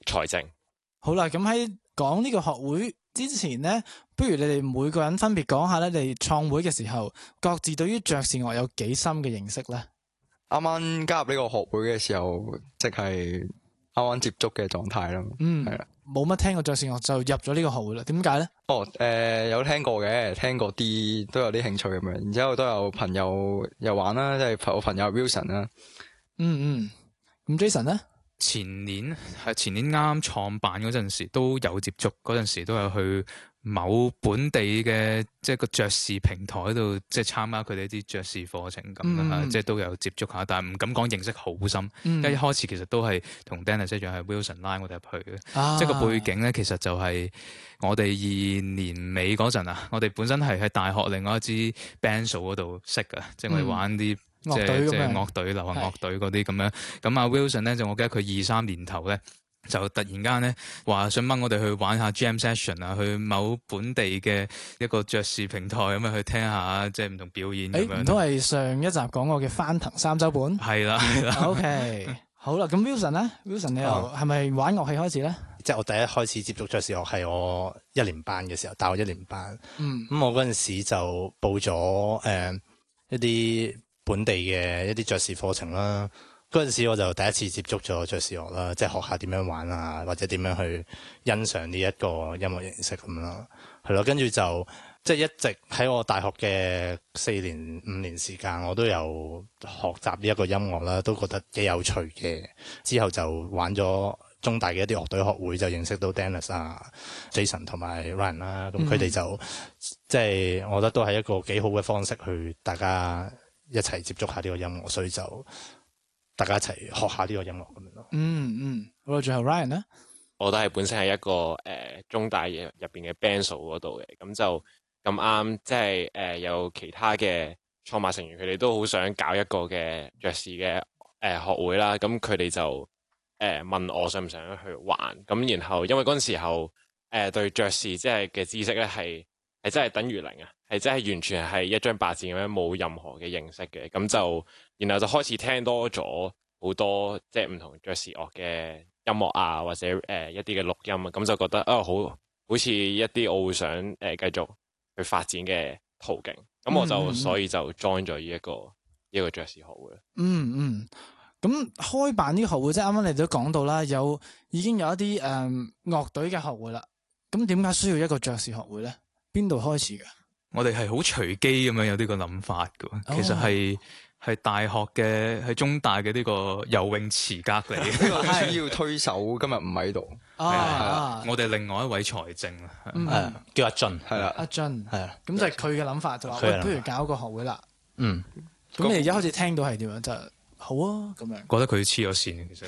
財政。 好啦，咁喺講呢個學會之前呢，不如你哋每個人分別講下咧，你哋創會嘅時候，各自對於爵士樂有幾深嘅認識呢？ 啱啱加入呢個學會嘅時候，即係啱啱接觸嘅狀態啦。係啦， 冇乜聽過爵士樂就入咗呢個學會啦。點解呢？ 有聽過嘅，聽過啲都有啲興趣咁樣。然之後都有朋友又玩啦，即係我朋友 Wilson 啦。 咁 Jason 呢？ 前年啱啱創辦嗰陣時都有接觸，嗰陣時都有去某本地嘅即係個爵士平台度，即係參加佢哋啲爵士課程咁啦，即係都有接觸下，但係唔敢講認識好深。因為一開始其實都係同 Dennis 一樣係 Wilson 拉我哋入去嘅，即係個背景咧，其實就係我哋2年尾嗰陣啊，我哋本身係喺大學另外一支 band 嗰度識嘅，即係我哋玩啲。即係樂隊、流行樂隊嗰啲咁樣，咁阿 Wilson 咧就我記得佢2-3年頭咧就突然間咧話想掹我哋去玩下 jam session 啊，去某本地嘅一個爵士平台咁樣去聽下即係唔同表演咁樣。 唔通係上一集講過嘅翻騰3週半？係啦。OK， 好啦，咁 Wilson 咧 ，Wilson 你又係咪玩樂器開始咧？ 即係我第一開始接觸爵士樂係我1年班嘅時候，大學1年班。咁我嗰陣時就報咗一啲本地嘅一啲爵士課程啦，嗰陣時我就第一次接觸咗爵士樂啦，即係學下點樣玩啊，或者點樣去欣賞呢一個音樂形式咁啦，係咯，跟住就即係一直喺我大學嘅4年5年時間，我都有學習呢一個音樂啦，都覺得幾有趣嘅。之後就玩咗中大嘅一啲樂隊學會，就認識到 Dennis 啊、Jason 同埋 Ryan 啦，咁佢哋就即係我覺得都係一個幾好嘅方式去大家一齊接觸下呢個音樂，所以就大家一齊學下呢個音樂咁樣咯。 好啦，最後 Ryan 呢？ 我都係本身係一個中大入邊嘅 band 嗰度嘅，咁就咁啱，即係有其他嘅創辦成員，佢哋都好想搞一個嘅爵士嘅學會啦。咁佢哋就問我想唔想去玩，咁然後因為嗰陣時候對爵士即係嘅知識咧係真係等於零啊，係真係完全係一張白紙咁樣，冇任何嘅認識嘅。咁就然後就開始聽多咗好多即係唔同爵士樂嘅音樂啊，或者一啲嘅錄音啊，咁就覺得好似一啲我會想繼續去發展嘅途徑。咁我就所以就 join 咗呢一個爵士學會。 咁開辦呢個學會，即係啱啱你都講到啦，已經有一啲樂隊嘅學會啦。咁點解需要一個爵士學會咧？邊度開始嘅？ 我哋係好隨機咁樣有呢個諗法嘅，其實係大學嘅喺中大嘅呢個游泳池隔離。 呢個主要推手今日唔喺度。 我哋另外一位財政叫阿俊，係啦， 阿俊係啊， 咁就係佢嘅諗法，就話不如搞個學會啦。咁你一開始聽到係點樣？就好啊，咁樣覺得佢黐咗線，其實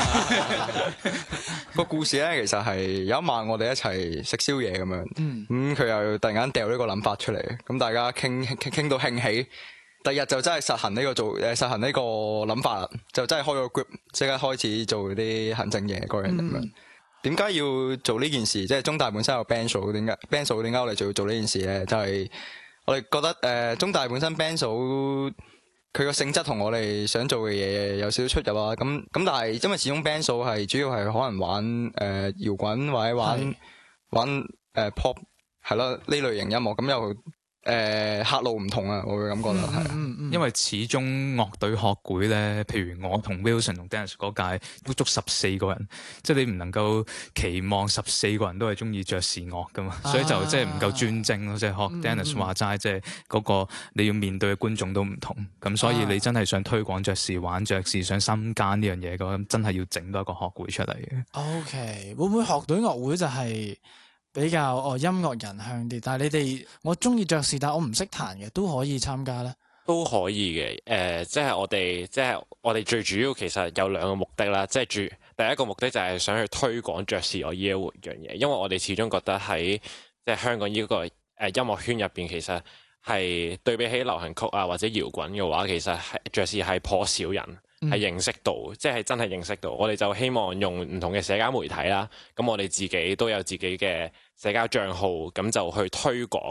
個故事咧，其實係有一晚我哋一齊食宵夜咁樣，咁佢又突然間掉呢個諗法出嚟，咁大家傾到興起，第二日就真係實行呢個諗法啦，就真係開個 group， 即刻開始做啲行政嘢嗰樣咁樣。點解要做呢件事？即係中大本身有 band 數，點解我哋就要做呢件事咧？就係我哋覺得中大本身 band 數佢個性質同我哋想做嘅嘢有少少出入啊，咁但係因為始終 band 數係主要係可能玩搖滾或者玩pop 係咯，呢類型音樂，咁又客路唔同啊，我會咁覺得係。 因為始終樂隊學會咧，譬如我同 Wilson 同 Dennis 嗰屆都足14個人，即係你唔能夠期望14個人都係中意爵士樂噶嘛，所以就即係唔夠專精咯。即係學 Dennis 話齋，即係嗰個你要面對嘅觀眾都唔同，咁所以你真係想推廣爵士、玩爵士、想深耕呢樣嘢嘅話，真係要整多一個學會出嚟嘅。 OK， 會唔會學隊樂會就係比較音樂人向啲？但係你哋我中意爵士，但係我唔識彈嘅，都可以參加咧？ 都可以嘅，即係我哋最主要其實有2個目的啦，即係第一個目的就係想去推廣爵士樂呢一樣嘢，因為我哋始終覺得喺即係香港呢個音樂圈入邊，其實係對比起流行曲啊或者搖滾嘅話，其實係爵士係頗少人係認識到，即係真係認識到。我哋就希望用唔同嘅社交媒體啦，咁我哋自己都有自己嘅社交賬號，咁就去推廣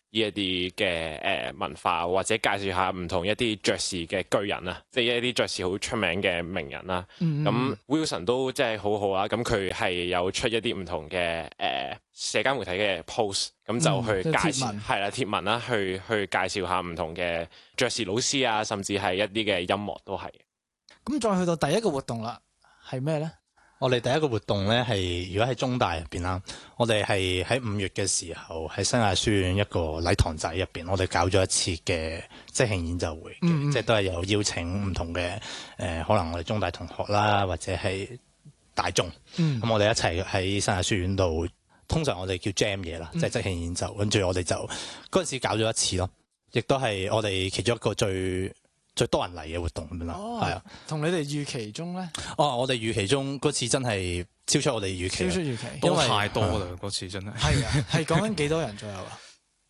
一啲嘅文化，或者介紹下唔同一啲爵士嘅巨人啊，即係一啲爵士好出名嘅名人啦。咁 Wilson 都真係好好啦，咁佢係有出一啲唔同嘅社交媒體嘅 post，咁就去介紹係啦貼文啦，去介紹下唔同嘅爵士老師啊，甚至係一啲嘅音樂都係。 咁再去到第一個活動啦，係咩咧？我哋第一個活動咧係如果喺中大入邊啦，我哋係喺5月嘅時候喺新亞書院一個禮堂仔入邊，我哋搞咗一次嘅即興演奏會嘅，即係都係有邀請唔同嘅可能我哋中大同學啦，或者係大眾，咁我哋一齊喺新亞書院度，通常我哋叫 jam 嘢啦，即係即興演奏，跟住我哋就嗰陣時搞咗一次咯，亦都係我哋其中一個最多人嚟嘅活動咁樣啦，係啊， 同你哋預期中咧？ 我哋預期中嗰次真係超出我哋預期， 超出預期， 因為太多啦嗰次真係。 係啊，係講緊幾多人左右啊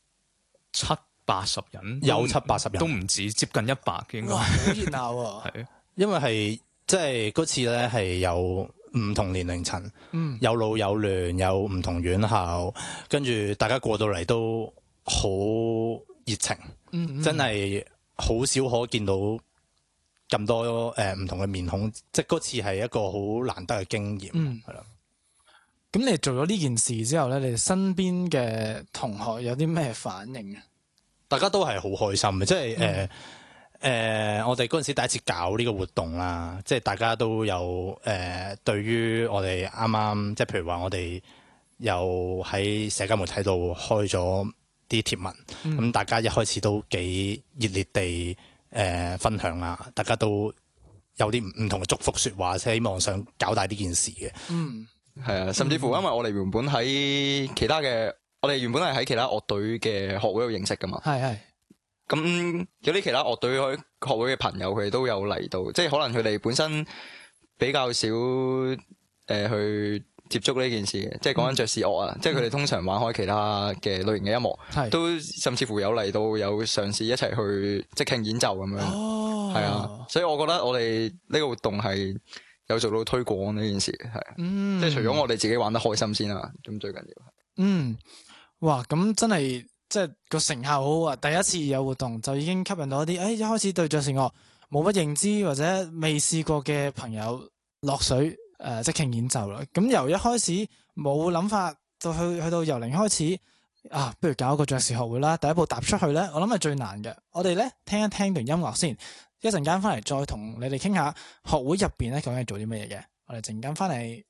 ？70-80人， 有70-80人， 都唔止，接近100嘅應該。 哇，好熱鬧啊！ 係，因為係即係嗰次咧係有唔同年齡層，有老有嫩，有唔同院校，跟住大家過到嚟都好熱情，真係。好少可見到咁多唔同嘅面孔，即係嗰次係一個好難得嘅經驗，係啦。 咁你做咗呢件事之後咧，你哋身邊嘅同學有啲咩反應啊？ 大家都係好開心嘅，即係我哋嗰陣時第一次搞呢個活動啦，即係大家都有對於我哋啱啱即係譬如話我哋又喺社交媒體度開咗啲貼文，咁大家一開始都幾熱烈地分享啊，大家都有啲唔同嘅祝福說話，希望想搞大呢件事嘅。 係啊，甚至乎因為我哋原本喺其他嘅，我哋原本係喺其他樂隊嘅學會度認識噶嘛。係。咁有啲其他樂隊學會嘅朋友，佢哋都有嚟到，即係可能佢哋本身比較少去接觸呢件事嘅，即係講緊爵士樂啊，即係佢哋通常玩開其他嘅類型嘅音樂，都甚至乎有嚟到有嘗試一齊去即興演奏咁樣，係啊，所以我覺得我哋呢個活動係有做到推廣呢件事，係，即係除咗我哋自己玩得開心先啦，咁最緊要係， 哇，咁真係即係個成效好好啊！第一次有活動就已經吸引到一啲，一開始對爵士樂冇乜認知或者未試過嘅朋友落水。即興演奏啦，咁由一開始冇諗法，到去到由零開始，不如搞一個爵士學會啦。第一步踏出去咧，我諗係最難嘅。我哋咧聽一聽段音樂先，一陣間翻嚟再同你哋傾下學會入邊咧究竟係做啲乜嘢嘅。我哋陣間翻嚟。